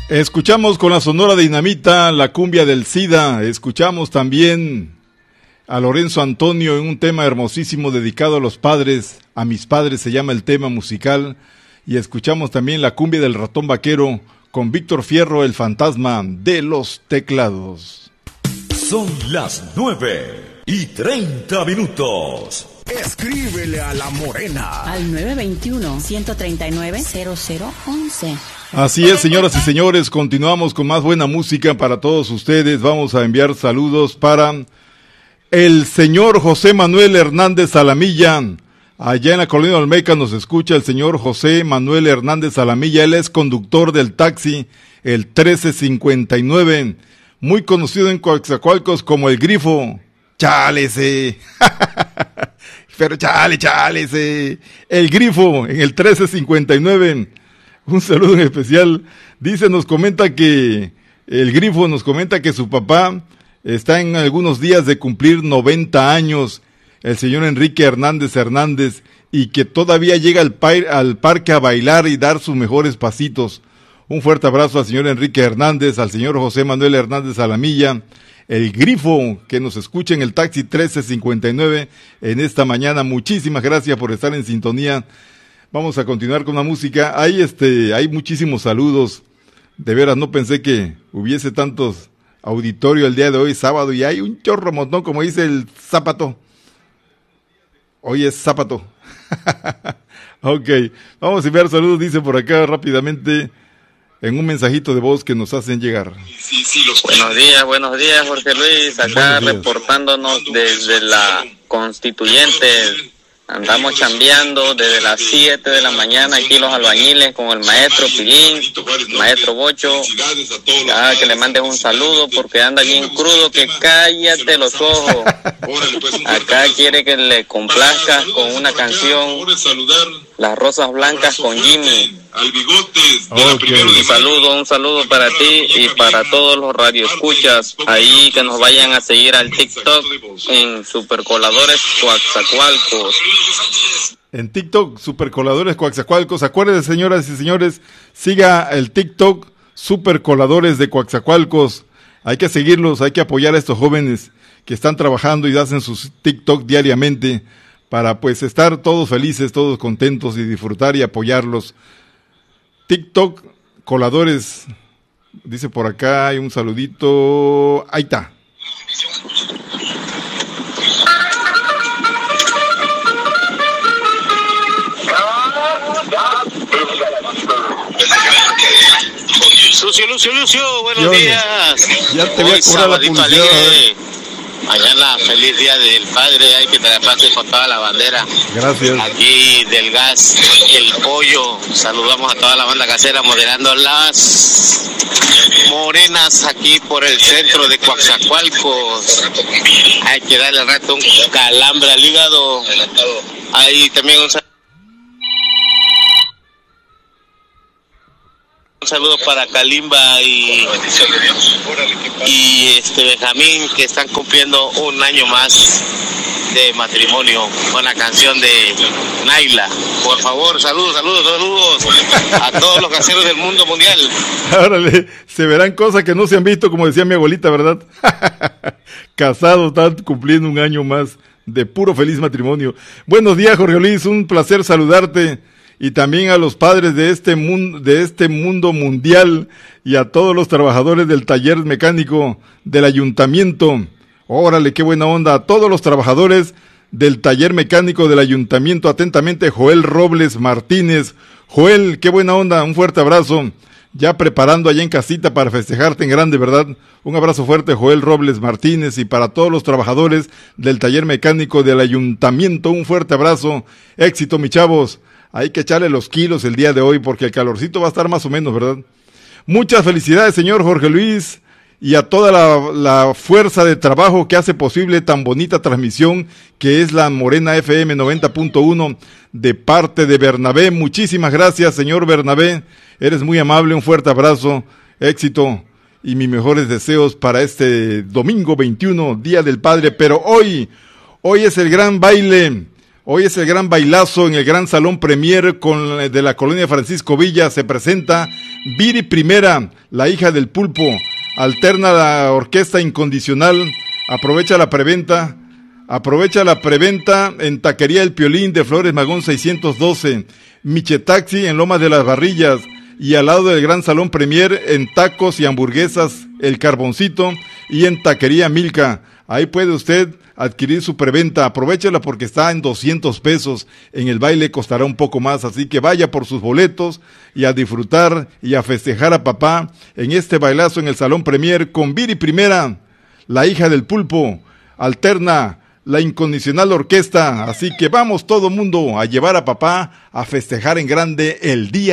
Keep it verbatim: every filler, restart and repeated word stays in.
Escuchamos con la Sonora Dinamita la cumbia del SIDA. Escuchamos también a Lorenzo Antonio en un tema hermosísimo dedicado a los padres. A mis padres se llama el tema musical. Y escuchamos también la cumbia del ratón vaquero con Víctor Fierro, el fantasma de los teclados. Son las nueve y treinta minutos. Escríbele a La Morena al nueve veintiuno, ciento treinta y nueve, cero cero once. Así es, señoras y señores, continuamos con más buena música para todos ustedes. Vamos a enviar saludos para el señor José Manuel Hernández Salamilla. Allá en la colonia Olmeca nos escucha el señor José Manuel Hernández Salamilla. Él es conductor del taxi, el trece cincuenta y nueve, muy conocido en Coatzacoalcos como el Grifo. ¡Chálese! Pero chale, chálese. El Grifo en el trece cincuenta y nueve. Un saludo en especial. Dice, nos comenta que el Grifo nos comenta que su papá está en algunos días de cumplir noventa años, el señor Enrique Hernández Hernández, y que todavía llega al, pa- al parque a bailar y dar sus mejores pasitos. Un fuerte abrazo al señor Enrique Hernández, al señor José Manuel Hernández Salamilla, el Grifo, que nos escucha en el taxi trece cincuenta y nueve en esta mañana. Muchísimas gracias por estar en sintonía. Vamos a continuar con la música. Hay este, hay muchísimos saludos. De veras, no pensé que hubiese tantos auditorios el día de hoy, sábado, y hay un chorro montón, como dice el Zapato. Hoy es Zapato. Ok, vamos a enviar saludos, dice por acá rápidamente, en un mensajito de voz que nos hacen llegar. Buenos días, buenos días, Jorge Luis, acá reportándonos desde la Constituyente. Andamos chambeando desde las siete de la mañana aquí los albañiles con el maestro Pillín, maestro Bocho. Ah, que le mandes un saludo porque anda bien crudo, que cállate los ojos. Acá quiere que le complazcas con una canción, Las Rosas Blancas con Jimmy. Okay. Un saludo, un saludo para ti y para todos los radioescuchas ahí, que nos vayan a seguir al TikTok en Supercoladores Coatzacoalcos. En TikTok, Supercoladores Coatzacoalcos. Acuérdense, señoras y señores, siga el TikTok Supercoladores de Coatzacoalcos. Hay que seguirlos, hay que apoyar a estos jóvenes que están trabajando y hacen sus TikTok diariamente para pues estar todos felices, todos contentos y disfrutar y apoyarlos. TikTok Coladores, dice por acá, hay un saludito, ahí está. Lucio, Lucio, Lucio, buenos días. Ya te voy a cobrar la publicidad. Allá en la feliz día del padre, hay que te la pases con toda la bandera. Gracias. Aquí del gas, el pollo. Saludamos a toda la banda casera moderando las morenas aquí por el centro de Coatzacoalcos. Hay que darle al rato un calambre al hígado. Ahí también un saludo. Un saludo para Kalimba y, y este Benjamín, que están cumpliendo un año más de matrimonio con la canción de Naila. Por favor, saludos, saludos, saludos a todos los caseros del mundo mundial. Órale, se verán cosas que no se han visto, como decía mi abuelita, ¿verdad? Casados, están cumpliendo un año más de puro feliz matrimonio. Buenos días, Jorge Luis, un placer saludarte. Y también a los padres de este mundo, de este mundo mundial, y a todos los trabajadores del taller mecánico del ayuntamiento. Órale, qué buena onda. A todos los trabajadores del taller mecánico del ayuntamiento, atentamente Joel Robles Martínez. Joel, qué buena onda, un fuerte abrazo. Ya preparando allá en casita para festejarte en grande, ¿verdad? Un abrazo fuerte, Joel Robles Martínez, y para todos los trabajadores del taller mecánico del ayuntamiento, un fuerte abrazo. Éxito, mis chavos. Hay que echarle los kilos el día de hoy porque el calorcito va a estar más o menos, ¿verdad? Muchas felicidades, señor Jorge Luis, y a toda la, la fuerza de trabajo que hace posible tan bonita transmisión que es la Morena F M noventa punto uno de parte de Bernabé. Muchísimas gracias, señor Bernabé. Eres muy amable, un fuerte abrazo, éxito y mis mejores deseos para este domingo veintiuno, Día del Padre. Pero hoy, hoy es el gran baile. Hoy es el gran bailazo en el Gran Salón Premier con, de la Colonia Francisco Villa. Se presenta Viri Primera, la hija del pulpo. Alterna la orquesta incondicional. Aprovecha la preventa. Aprovecha la preventa en Taquería El Piolín de Flores Magón seiscientos doce. Michetaxi en Lomas de las Barrillas. Y al lado del Gran Salón Premier en tacos y hamburguesas El Carboncito. Y en Taquería Milka. Ahí puede usted adquirir su preventa. Aprovechela porque está en doscientos pesos. En el baile costará un poco más, así que vaya por sus boletos y a disfrutar y a festejar a papá en este bailazo en el Salón Premier con Viri Primera, la hija del pulpo. Alterna la incondicional orquesta, así que vamos todo mundo a llevar a papá a festejar en grande el día